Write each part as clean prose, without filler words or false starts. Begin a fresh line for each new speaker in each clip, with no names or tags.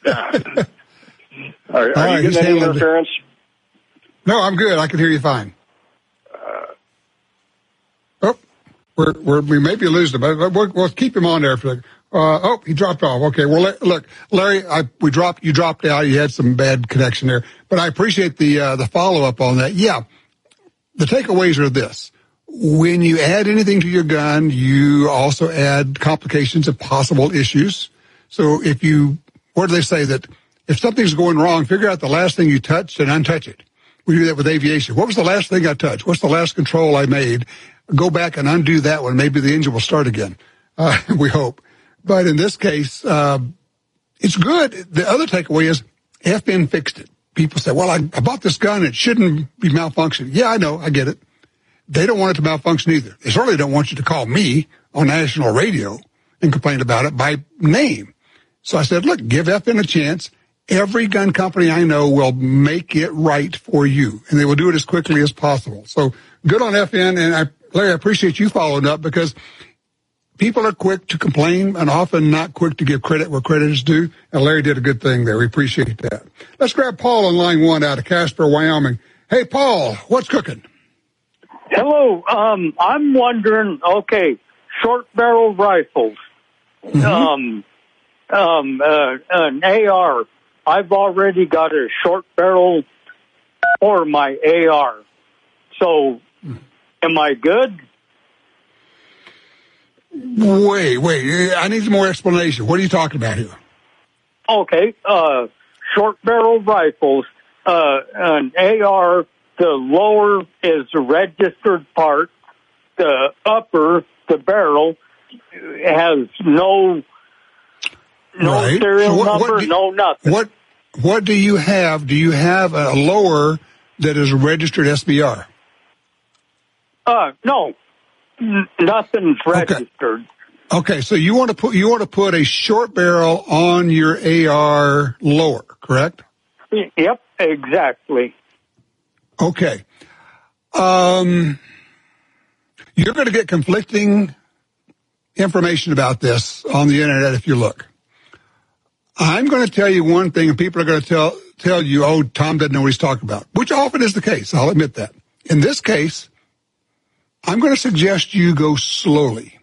Are you getting any interference?
No, I'm good. I can hear you fine. We may be losing him, but we'll keep him on there for he dropped off. Okay, well, look, Larry, you dropped out. You had some bad connection there, but I appreciate the follow-up on that. Yeah, the takeaways are this. When you add anything to your gun, you also add complications and possible issues. So what do they say, that if something's going wrong, figure out the last thing you touched and untouch it. We do that with aviation. What was the last thing I touched? What's the last control I made? Go back and undo that one. Maybe the engine will start again. We hope. But in this case, it's good. The other takeaway is FN fixed it. People say, well, I bought this gun. It shouldn't be malfunctioning. Yeah, I know. I get it. They don't want it to malfunction either. They certainly don't want you to call me on national radio and complain about it by name. So I said, look, give FN a chance. Every gun company I know will make it right for you, and they will do it as quickly as possible. So good on FN, and Larry, I appreciate you following up, because people are quick to complain and often not quick to give credit where credit is due, and Larry did a good thing there. We appreciate that. Let's grab Paul on line 1 out of Casper, Wyoming. Hey, Paul, what's cooking?
Hello. I'm wondering, short barrel rifles, an AR. I've already got a short barrel for my AR. So, am I good?
Wait. I need some more explanation. What are you talking about here?
Okay. Short barrel rifles, an AR, the lower is the registered part. The upper, the barrel, has no serial number, no nothing. What
do you have? Do you have a lower that is registered SBR?
No, nothing's registered.
Okay, so you want to put a short barrel on your AR lower, correct?
Yep, exactly.
Okay. You're going to get conflicting information about this on the internet if you look. I'm going to tell you one thing, and people are going to tell you, oh, Tom doesn't know what he's talking about, which often is the case. I'll admit that. In this case, I'm going to suggest you go slowly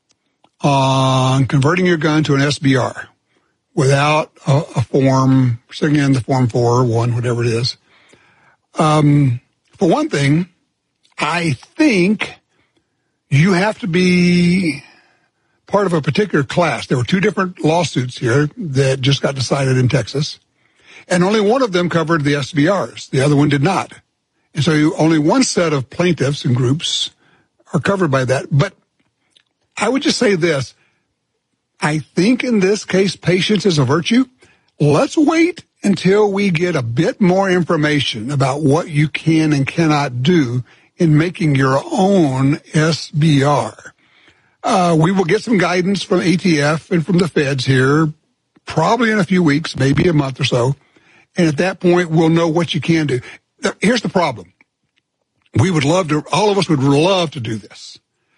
on converting your gun to an SBR without a form, sitting in the Form 4 or 1, whatever it is. For one thing, I think you have to be part of a particular class. There were 2 different lawsuits here that just got decided in Texas, and only one of them covered the SBRs. The other one did not. And so only one set of plaintiffs and groups are covered by that. But I would just say this. I think in this case, patience is a virtue. Let's wait until we get a bit more information about what you can and cannot do in making your own SBR. We will get some guidance from ATF and from the feds here, probably in a few weeks, maybe a month or so. And at that point, we'll know what you can do. Here's the problem. All of us would love to do this.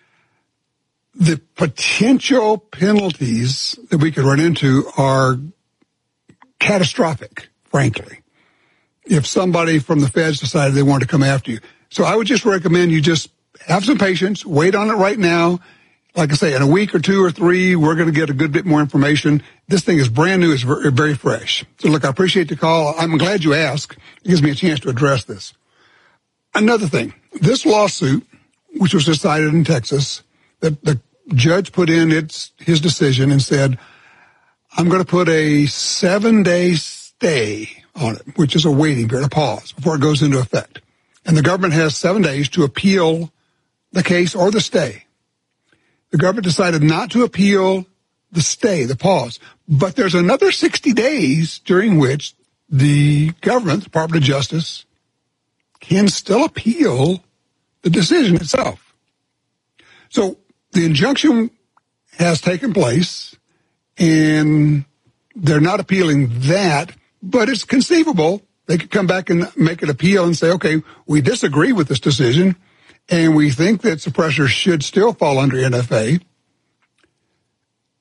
The potential penalties that we could run into are catastrophic, frankly, if somebody from the feds decided they wanted to come after you. So I would just recommend you just have some patience, wait on it right now. Like I say, in a week or 2 or 3, we're going to get a good bit more information. This thing is brand new. It's very, very fresh. So, look, I appreciate the call. I'm glad you asked. It gives me a chance to address this. Another thing, this lawsuit, which was decided in Texas, the judge put in his decision and said, I'm going to put a 7-day stay on it, which is a waiting period, a pause, before it goes into effect. And the government has 7 days to appeal the case or the stay. The government decided not to appeal the stay, the pause. But there's another 60 days during which the government, the Department of Justice, can still appeal the decision itself. So the injunction has taken place, and they're not appealing that, but it's conceivable they could come back and make an appeal and say, okay, we disagree with this decision, and we think that suppressors should still fall under NFA.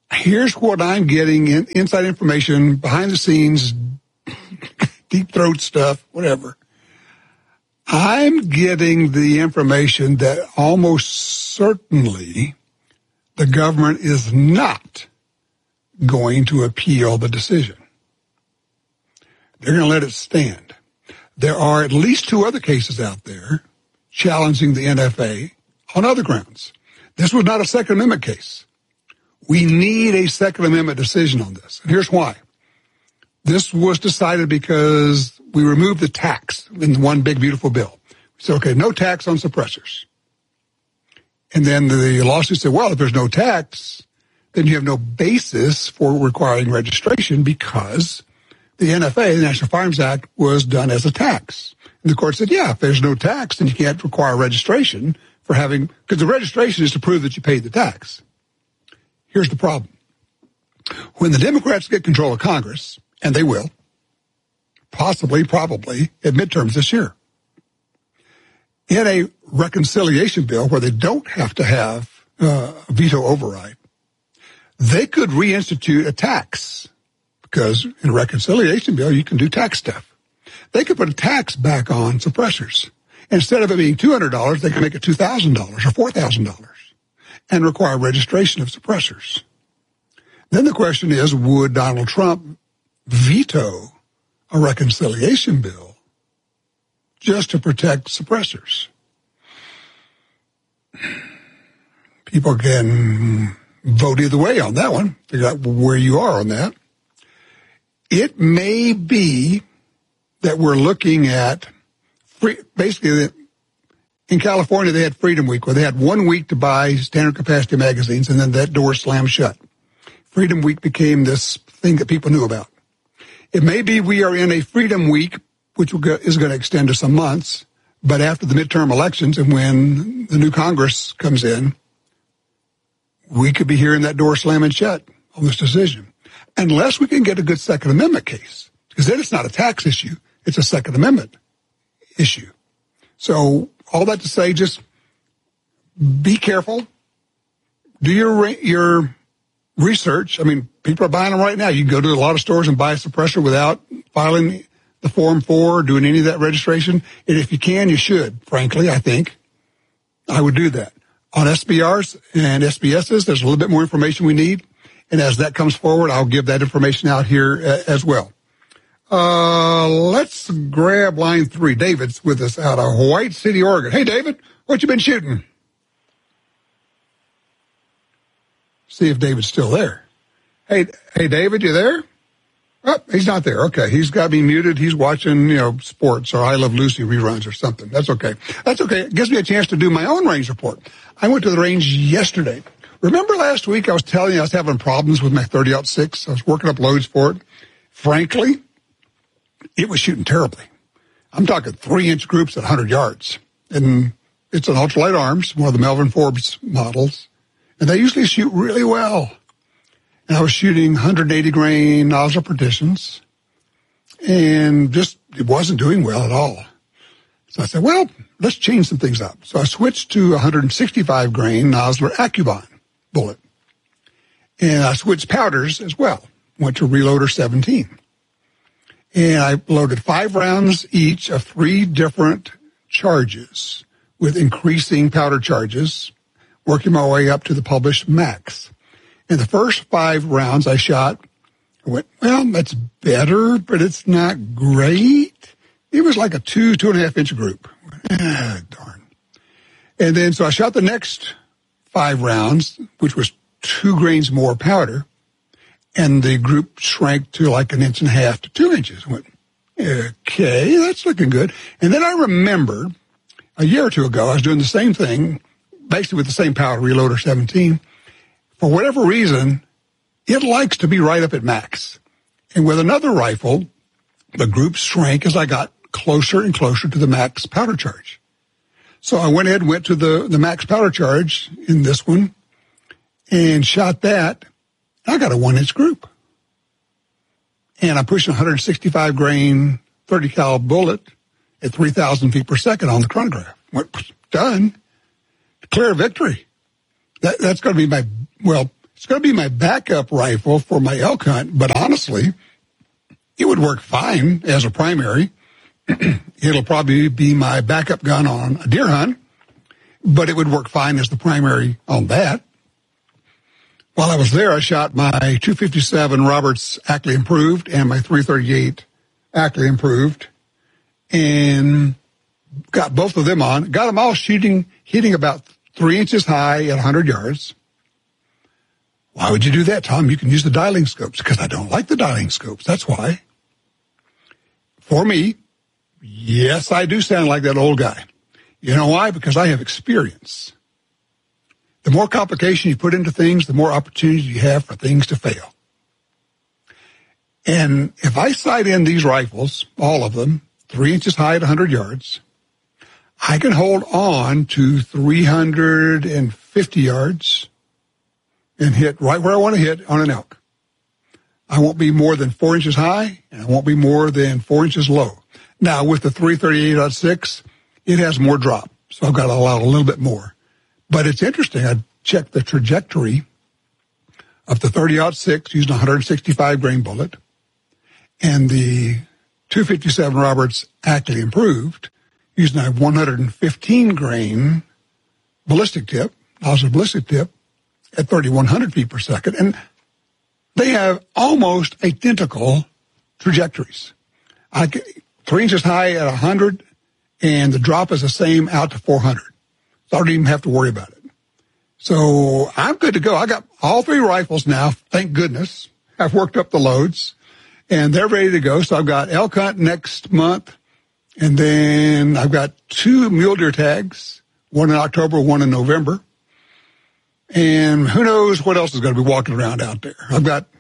Here's what I'm getting, inside information, behind the scenes, deep throat stuff, whatever. I'm getting the information that almost certainly the government is not going to appeal the decision. They're going to let it stand. There are at least 2 other cases out there challenging the NFA on other grounds. This was not a Second Amendment case. We need a Second Amendment decision on this. And here's why. This was decided because we removed the tax in one big, beautiful bill. We said, okay, no tax on suppressors. And then the lawsuit said, well, if there's no tax, then you have no basis for requiring registration because the NFA, the National Firearms Act, was done as a tax. And the court said, yeah, if there's no tax, then you can't require registration for having, because the registration is to prove that you paid the tax. Here's the problem. When the Democrats get control of Congress, and they will, possibly, probably, at midterms this year, in a reconciliation bill where they don't have to have a veto override, they could reinstitute a tax because in a reconciliation bill, you can do tax stuff. They could put a tax back on suppressors. Instead of it being $200, they can make it $2,000 or $4,000 and require registration of suppressors. Then the question is, would Donald Trump veto a reconciliation bill just to protect suppressors? People can vote either way on that one, figure out where you are on that. It may be that we're looking at basically in California, they had Freedom Week where they had 1 week to buy standard capacity magazines and then that door slammed shut. Freedom Week became this thing that people knew about. It may be we are in a Freedom Week, which is going to extend to some months, but after the midterm elections and when the new Congress comes in, we could be hearing that door slamming shut on this decision. Unless we can get a good Second Amendment case, because then it's not a tax issue, it's a Second Amendment issue. So all that to say, just be careful. Do your research. I mean, people are buying them right now. You can go to a lot of stores and buy a suppressor without filing the Form 4, doing any of that registration. And if you can, you should. Frankly, I think I would do that. On SBRs and SBSs, there's a little bit more information we need. And as that comes forward, I'll give that information out here as well. Let's grab line 3. David's with us out of White City, Oregon. Hey, David, what you been shooting? See if David's still there. Hey, David, you there? Oh, he's not there. Okay, he's got me muted. He's watching, sports or I Love Lucy reruns or something. That's okay. That's okay. It gives me a chance to do my own range report. I went to the range yesterday. Remember last week I was telling you I was having problems with my 30-06? I was working up loads for it. Frankly, it was shooting terribly. I'm talking 3-inch groups at 100 yards. And it's an ultralight arms, one of the Melvin Forbes models. And they usually shoot really well. And I was shooting 180 grain nozzle partitions. And just, it wasn't doing well at all. So I said, well, let's change some things up. So I switched to 165 grain Nosler Accubon bullet. And I switched powders as well. Went to Reloader 17. And I loaded 5 rounds each of 3 different charges with increasing powder charges, working my way up to the published max. In the first 5 rounds I shot, I went, well, that's better, but it's not great. It was like a 2.5 inch group. Darn. And then, so I shot the next 5 rounds, which was 2 grains more powder, and the group shrank to like 1.5 inches to 2 inches. I went, okay, that's looking good. And then I remembered a year or two ago, I was doing the same thing, basically with the same powder, Reloader 17. For whatever reason, it likes to be right up at max. And with another rifle, the group shrank as I got closer and closer to the max powder charge. So I went ahead and went to the max powder charge in this one and shot that. I got a 1-inch group. And I'm pushing 165 grain 30 cal bullet at 3,000 feet per second on the chronograph. Went, done. Declare victory. That's going to be it's It's going to be my backup rifle for my elk hunt, but honestly, it would work fine as a primary. It'll probably be my backup gun on a deer hunt, but it would work fine as the primary on that. While I was there, I shot my .257 Roberts Ackley Improved and my .338 Ackley Improved, and got both of them on. Got them all hitting about 3 inches high at 100 yards. Why would you do that, Tom? You can use the dialing scopes. Because I don't like the dialing scopes. That's why. For me, yes, I do sound like that old guy. You know why? Because I have experience. The more complication you put into things, the more opportunity you have for things to fail. And if I sight in these rifles, all of them, 3 inches high at 100 yards, I can hold on to 350 yards and hit right where I want to hit on an elk. I won't be more than 4 inches high, and I won't be more than 4 inches low. Now, with the .338-06, it has more drop, so I've got to allow a little bit more. But it's interesting. I checked the trajectory of the .30-06 using a 165-grain bullet, and the .257 Roberts Ackley Improved using a 115-grain ballistic tip, nozzle ballistic tip, at 3,100 feet per second, and they have almost identical trajectories. 3 inches high at 100, and the drop is the same out to 400. So I don't even have to worry about it. So I'm good to go. I got all three rifles now, thank goodness. I've worked up the loads, and they're ready to go. So I've got elk hunt next month, and then I've got 2 mule deer tags, one in October, one in November. And who knows what else is going to be walking around out there. I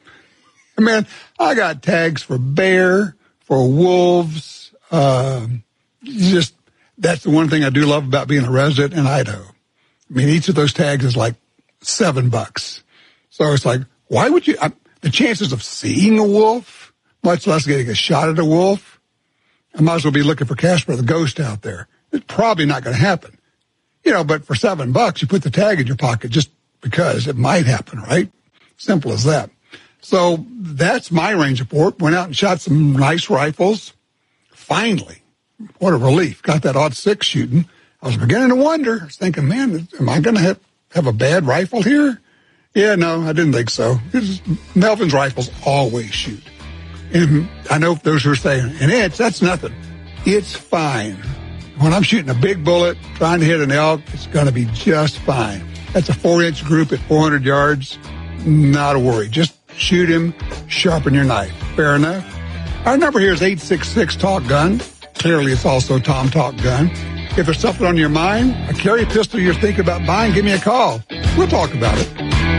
got tags for bear, for wolves. Just, that's the one thing I do love about being a resident in Idaho. I mean, each of those tags is like $7. So it's like, why would you, the chances of seeing a wolf, much less getting a shot at a wolf, I might as well be looking for Casper the Ghost out there. It's probably not going to happen. But for $7, you put the tag in your pocket just because it might happen, right? Simple as that. So that's my range report. Went out and shot some nice rifles. Finally, what a relief. Got that .06 shooting. I was beginning to wonder. I was thinking, man, am I going to have a bad rifle here? Yeah, no, I didn't think so. Melvin's rifles always shoot. And I know those who are saying, and that's nothing. It's fine. When I'm shooting a big bullet, trying to hit an elk, it's going to be just fine. That's a 4-inch group at 400 yards. Not a worry. Just shoot him, sharpen your knife. Fair enough? Our number here is 866-TALK-GUN. Clearly, it's also Tom Talk Gun. If there's something on your mind, a carry pistol you're thinking about buying, give me a call. We'll talk about it.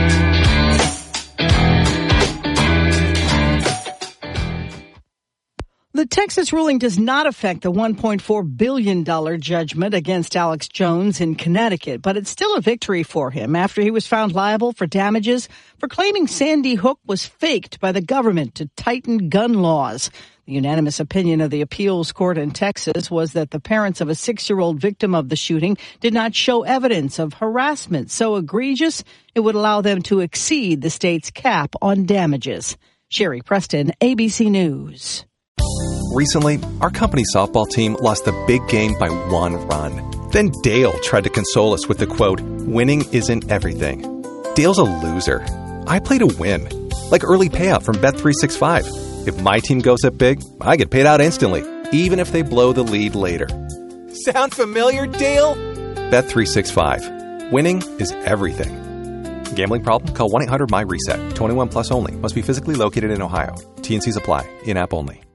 The Texas ruling does not affect the $1.4 billion judgment against Alex Jones in Connecticut, but it's still a victory for him after he was found liable for damages for claiming Sandy Hook was faked by the government to tighten gun laws. The unanimous opinion of the appeals court in Texas was that the parents of a 6-year-old victim of the shooting did not show evidence of harassment so egregious it would allow them to exceed the state's cap on damages. Sherry Preston, ABC News.
Recently, our company softball team lost the big game by 1 run. Then Dale tried to console us with the quote, "Winning isn't everything." Dale's a loser. I play to win. Like early payout from Bet365. If my team goes up big, I get paid out instantly, even if they blow the lead later. Sound familiar, Dale? Bet365. Winning is everything. Gambling problem? Call 1-800-MY-RESET. 21 plus only. Must be physically located in Ohio. T&Cs apply. In-app only.